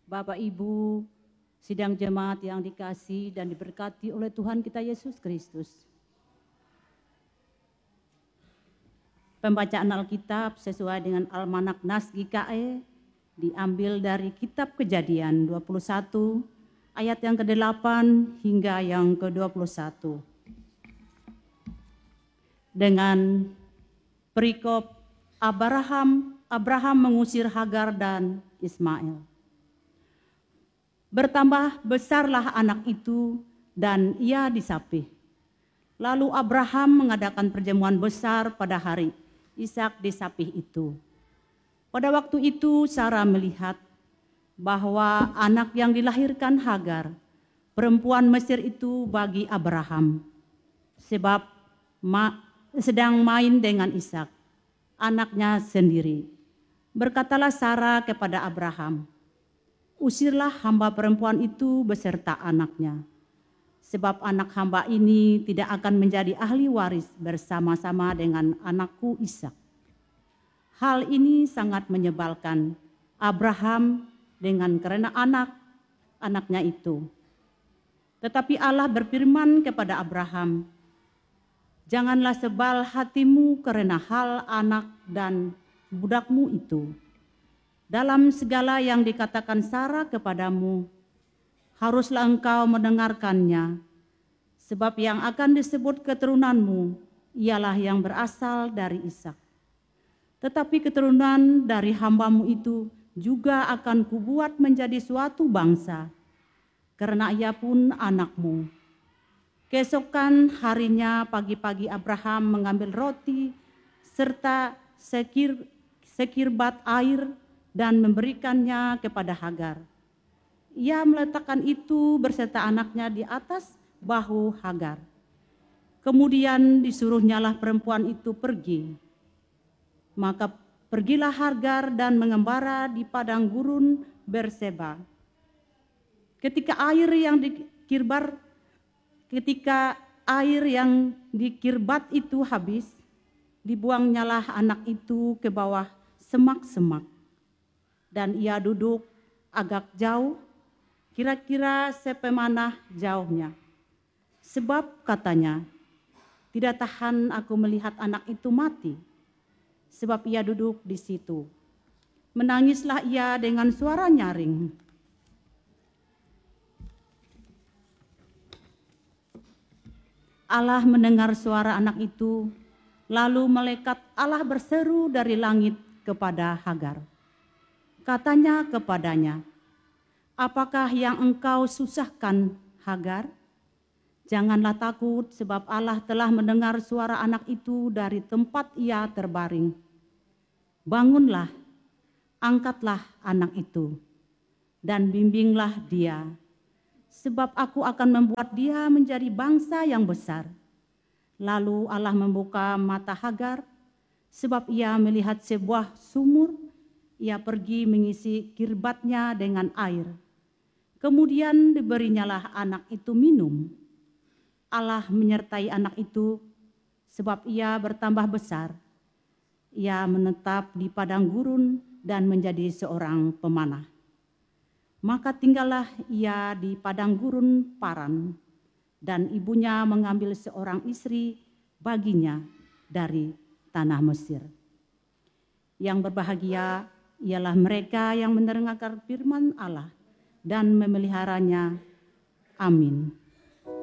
Bapak Ibu, sidang jemaat yang dikasihi dan diberkati oleh Tuhan kita Yesus Kristus. Pembacaan Alkitab sesuai dengan Almanak Nas GKE diambil dari Kitab Kejadian 21 ayat yang ke-8 hingga yang ke-21. Dengan perikop Abraham mengusir Hagar dan Ismail. Bertambah besarlah anak itu dan ia disapih. Lalu Abraham mengadakan perjamuan besar pada hari Ishak disapih itu. Pada waktu itu Sarah melihat bahwa anak yang dilahirkan Hagar, perempuan Mesir itu bagi Abraham, sebab sedang main dengan Ishak, anaknya sendiri. Berkatalah Sarah kepada Abraham, "Usirlah hamba perempuan itu beserta anaknya, sebab anak hamba ini tidak akan menjadi ahli waris bersama-sama dengan anakku Ishak." Hal ini sangat menyebalkan Abraham karena anaknya itu. Tetapi Allah berfirman kepada Abraham, "Janganlah sebal hatimu karena hal anak dan budakmu itu. Dalam segala yang dikatakan Sarah kepadamu, haruslah engkau mendengarkannya, sebab yang akan disebut keturunanmu ialah yang berasal dari Ishak. Tetapi keturunan dari hambamu itu juga akan kubuat menjadi suatu bangsa, karena ia pun anakmu." Keesokan harinya pagi-pagi Abraham mengambil roti serta sekirbat air dan memberikannya kepada Hagar. Ia meletakkan itu berserta anaknya di atas bahu Hagar. Kemudian disuruhnyalah perempuan itu pergi. Maka pergilah Hagar dan mengembara di padang gurun Berseba. Ketika air yang dikirbat itu habis, dibuangnyalah anak itu ke bawah semak-semak. Dan ia duduk agak jauh, kira-kira sepemanah jauhnya. Sebab katanya, "Tidak tahan aku melihat anak itu mati." Sebab ia duduk di situ. Menangislah ia dengan suara nyaring. Allah mendengar suara anak itu, lalu malaikat Allah berseru dari langit kepada Hagar. Katanya kepadanya, "Apakah yang engkau susahkan, Hagar? Janganlah takut, sebab Allah telah mendengar suara anak itu dari tempat ia terbaring. Bangunlah, angkatlah anak itu, dan bimbinglah dia, sebab aku akan membuat dia menjadi bangsa yang besar." Lalu Allah membuka mata Hagar, sebab ia melihat sebuah sumur. Ia pergi mengisi kirbatnya dengan air. Kemudian diberinyalah anak itu minum. Allah menyertai anak itu, sebab ia bertambah besar. Ia menetap di padang gurun dan menjadi seorang pemanah. Maka tinggallah ia di padang gurun Paran, dan ibunya mengambil seorang istri baginya dari tanah Mesir. Yang berbahagia ialah mereka yang mendengarkan firman Allah dan memeliharanya. Amin.